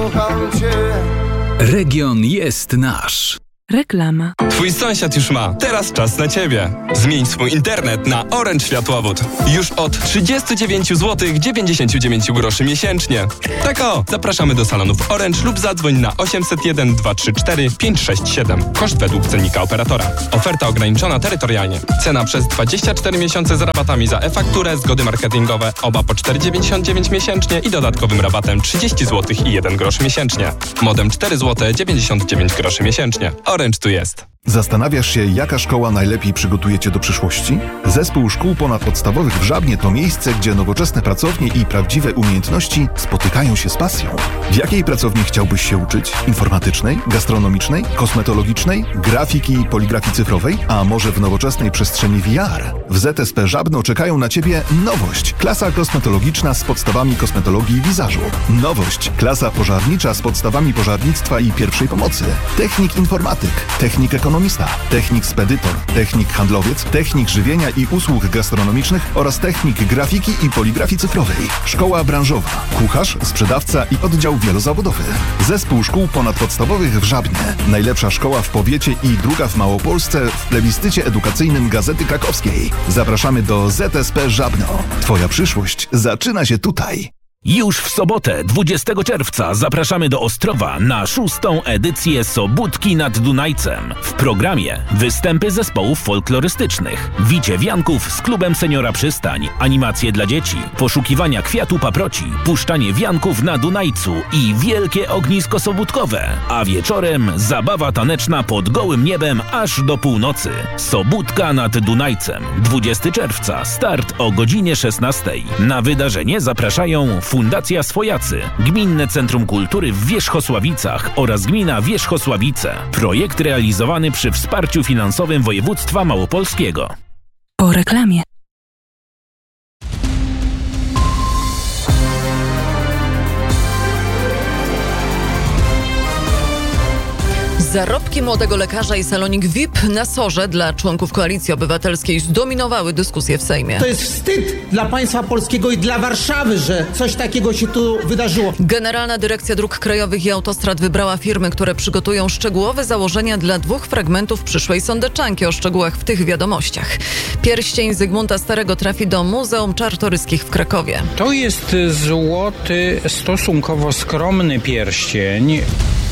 kocham cię. Region jest nasz. Reklama. Twój sąsiad już ma. Teraz czas na Ciebie. Zmień swój internet na Orange Światłowód. Już od 39,99 miesięcznie. Tak o! Zapraszamy do salonów Orange lub zadzwoń na 801 234 567. Koszt według cennika operatora. Oferta ograniczona terytorialnie. Cena przez 24 miesiące z rabatami za e-fakturę, zgody marketingowe, oba po 4,99 miesięcznie i dodatkowym rabatem 30 zł i 1 grosz miesięcznie. Modem 4 zł 99 groszy miesięcznie. Orange tu jest. Zastanawiasz się, jaka szkoła najlepiej przygotuje Cię do przyszłości? Zespół Szkół Ponadpodstawowych w Żabnie to miejsce, gdzie nowoczesne pracownie i prawdziwe umiejętności spotykają się z pasją. W jakiej pracowni chciałbyś się uczyć? Informatycznej? Gastronomicznej? Kosmetologicznej? Grafiki i poligrafii cyfrowej? A może w nowoczesnej przestrzeni VR? W ZSP Żabno czekają na Ciebie nowość. Klasa kosmetologiczna z podstawami kosmetologii i wizażu. Nowość. Klasa pożarnicza z podstawami pożarnictwa i pierwszej pomocy. Technik informatyk. Technik ekonomista, technik spedytor, technik handlowiec, technik żywienia i usług gastronomicznych oraz technik grafiki i poligrafii cyfrowej. Szkoła branżowa, kucharz, sprzedawca i oddział wielozawodowy. Zespół Szkół Ponadpodstawowych w Żabnie. Najlepsza szkoła w powiecie i druga w Małopolsce w plebiscycie edukacyjnym Gazety Krakowskiej. Zapraszamy do ZSP Żabno. Twoja przyszłość zaczyna się tutaj. Już w sobotę, 20 czerwca, zapraszamy do Ostrowa na 6. edycję Sobótki nad Dunajcem. W programie występy zespołów folklorystycznych, wicie wianków z klubem Seniora Przystań, animacje dla dzieci, poszukiwania kwiatu paproci, puszczanie wianków na Dunajcu i wielkie ognisko sobótkowe. A wieczorem zabawa taneczna pod gołym niebem aż do północy. Sobótka nad Dunajcem, 20 czerwca, start o godzinie 16. Na wydarzenie zapraszają Fundacja Swojacy, Gminne Centrum Kultury w Wierzchosławicach oraz Gmina Wierzchosławice. Projekt realizowany przy wsparciu finansowym województwa małopolskiego. Po reklamie. Zarobki młodego lekarza i salonik VIP na SOR-ze dla członków Koalicji Obywatelskiej zdominowały dyskusję w Sejmie. To jest wstyd dla państwa polskiego i dla Warszawy, że coś takiego się tu wydarzyło. Generalna Dyrekcja Dróg Krajowych i Autostrad wybrała firmy, które przygotują szczegółowe założenia dla 2 fragmentów przyszłej sądeczanki. O szczegółach w tych wiadomościach. Pierścień Zygmunta Starego trafi do Muzeum Czartoryskich w Krakowie. To jest złoty, stosunkowo skromny pierścień.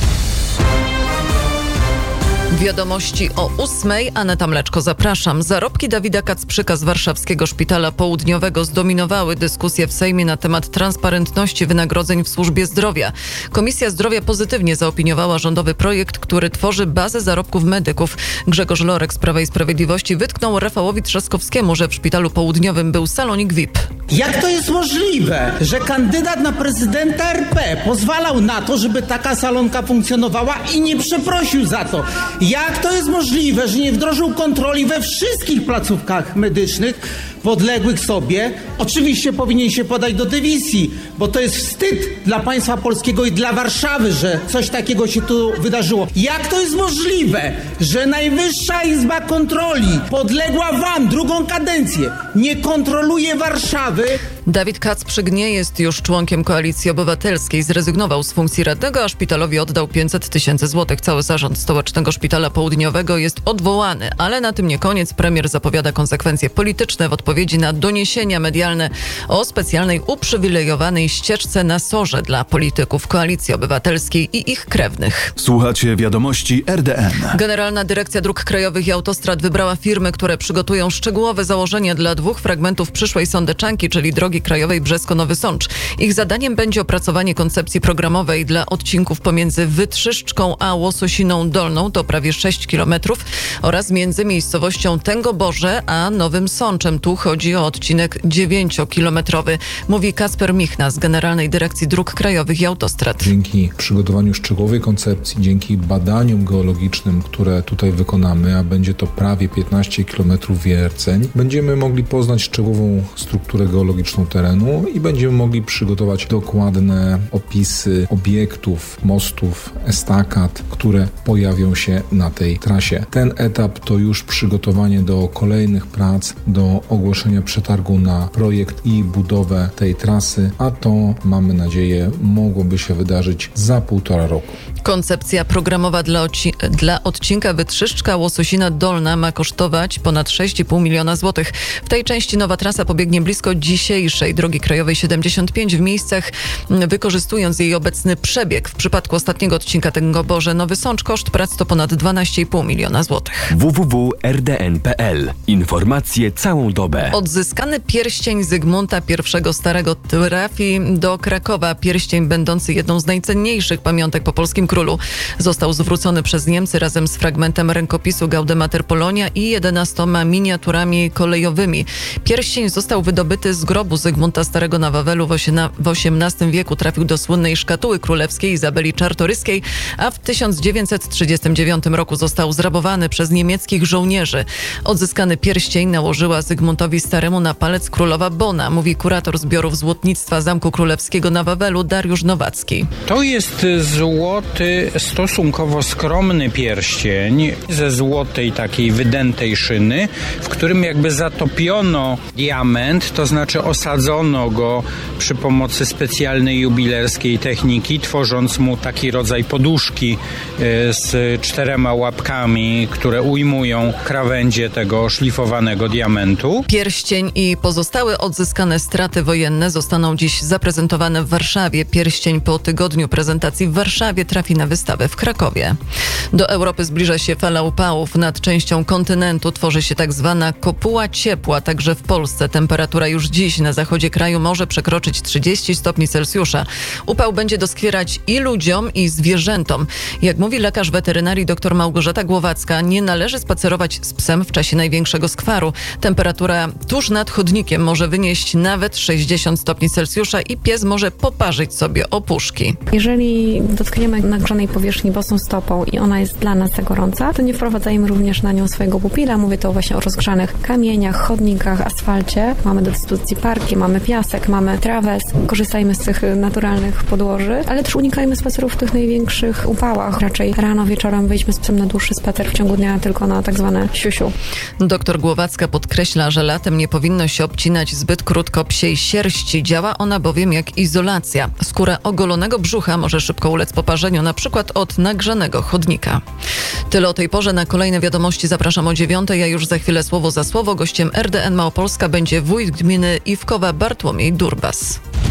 Wiadomości o 8:00. Aneta Mleczko, zapraszam. Zarobki Dawida Kacprzyka z warszawskiego Szpitala Południowego zdominowały dyskusję w Sejmie na temat transparentności wynagrodzeń w służbie zdrowia. Komisja Zdrowia pozytywnie zaopiniowała rządowy projekt, który tworzy bazę zarobków medyków. Grzegorz Lorek z Prawa i Sprawiedliwości wytknął Rafałowi Trzaskowskiemu, że w Szpitalu Południowym był salonik VIP. Jak to jest możliwe, że kandydat na prezydenta RP pozwalał na to, żeby taka salonka funkcjonowała i nie przeprosił za to? Jak to jest możliwe, że nie wdrożył kontroli we wszystkich placówkach medycznych podległych sobie? Oczywiście powinien się podać do dymisji, bo to jest wstyd dla państwa polskiego i dla Warszawy, że coś takiego się tu wydarzyło. Jak to jest możliwe, że Najwyższa Izba Kontroli podległa wam 2. kadencję nie kontroluje Warszawy? Dawid Kacprzyk nie jest już członkiem Koalicji Obywatelskiej. Zrezygnował z funkcji radnego, a szpitalowi oddał 500 000 złotych. Cały zarząd Stołecznego Szpitala Południowego jest odwołany, ale na tym nie koniec. Premier zapowiada konsekwencje polityczne w odpowiedzi na doniesienia medialne o specjalnej uprzywilejowanej ścieżce na SOR-ze dla polityków Koalicji Obywatelskiej i ich krewnych. Słuchacie wiadomości RDN. Generalna Dyrekcja Dróg Krajowych i Autostrad wybrała firmy, które przygotują szczegółowe założenia dla 2 fragmentów przyszłej sądeczanki, czyli drogi krajowej Brzesko-Nowy Sącz. Ich zadaniem będzie opracowanie koncepcji programowej dla odcinków pomiędzy Wytrzyszczką a Łososiną Dolną, to prawie 6 kilometrów, oraz między miejscowością Tęgoborze a Nowym Sączem. Tu chodzi o odcinek 9-kilometrowy, mówi Kasper Michna z Generalnej Dyrekcji Dróg Krajowych i Autostrad. Dzięki przygotowaniu szczegółowej koncepcji, dzięki badaniom geologicznym, które tutaj wykonamy, a będzie to prawie 15 kilometrów wierceń, będziemy mogli poznać szczegółową strukturę geologiczną terenu i będziemy mogli przygotować dokładne opisy obiektów, mostów, estakad, które pojawią się na tej trasie. Ten etap to już przygotowanie do kolejnych prac, do ogłoszenia przetargu na projekt i budowę tej trasy, a to, mamy nadzieję, mogłoby się wydarzyć za 1,5 roku. Koncepcja programowa dla odcinka Wytrzyszczka-Łososina Dolna ma kosztować ponad 6,5 miliona złotych. W tej części nowa trasa pobiegnie blisko dzisiejszej drogi krajowej 75 w miejscach, wykorzystując jej obecny przebieg. W przypadku ostatniego odcinka Tęgoborze Nowy Sącz koszt prac to ponad 12,5 miliona złotych. www.rdn.pl. Informacje całą dobę. Odzyskany pierścień Zygmunta I Starego trafi do Krakowa. Pierścień, będący jedną z najcenniejszych pamiątek po polskim królu, został zwrócony przez Niemcy razem z fragmentem rękopisu Gaudemater Polonia i 11 miniaturami kolejowymi. Pierścień został wydobyty z grobu Zygmunta Starego na Wawelu w XVIII wieku. Trafił do słynnej szkatuły królewskiej Izabeli Czartoryskiej, a w 1939 roku został zrabowany przez niemieckich żołnierzy. Odzyskany pierścień nałożyła Zygmuntowi Staremu na palec królowa Bona, mówi kurator zbiorów złotnictwa Zamku Królewskiego na Wawelu Dariusz Nowacki. To jest złoty, stosunkowo skromny pierścień ze złotej takiej wydętej szyny, w którym jakby zatopiono diament, to znaczy osadzono go przy pomocy specjalnej jubilerskiej techniki, tworząc mu taki rodzaj poduszki z 4 łapkami, które ujmują krawędzie tego szlifowanego diamentu. Pierścień i pozostałe odzyskane straty wojenne zostaną dziś zaprezentowane w Warszawie. Pierścień po tygodniu prezentacji w Warszawie trafi na wystawę w Krakowie. Do Europy zbliża się fala upałów. Nad częścią kontynentu tworzy się tak zwana kopuła ciepła. Także w Polsce temperatura już dziś na zachodzie kraju może przekroczyć 30 stopni Celsjusza. Upał będzie doskwierać i ludziom, i zwierzętom. Jak mówi lekarz weterynarii dr Małgorzata Głowacka, nie należy spacerować z psem w czasie największego skwaru. Temperatura tuż nad chodnikiem może wynieść nawet 60 stopni Celsjusza i pies może poparzyć sobie opuszki. Jeżeli dotkniemy nagrzanej powierzchni bosą stopą i ona jest dla nas za gorąca, to nie wprowadzajmy również na nią swojego pupila. Mówię to właśnie o rozgrzanych kamieniach, chodnikach, asfalcie. Mamy do dyspozycji parki, mamy piasek, mamy trawę. Korzystajmy z tych naturalnych podłoży, ale też unikajmy spacerów w tych największych upałach. Raczej rano, wieczorem wyjdźmy z psem na dłuższy spacer, w ciągu dnia tylko na tak zwane siusiu. Doktor Głowacka podkreśla, że latem nie powinno się obcinać zbyt krótko psiej sierści. Działa ona bowiem jak izolacja. Skóra ogolonego brzucha może szybko ulec poparzeniu, na przykład od nagrzanego chodnika. Tyle o tej porze. Na kolejne wiadomości zapraszam o 9:00, a już za chwilę słowo za słowo gościem RDN Małopolska będzie wójt gminy Iwkowa Bartłomiej Durbas.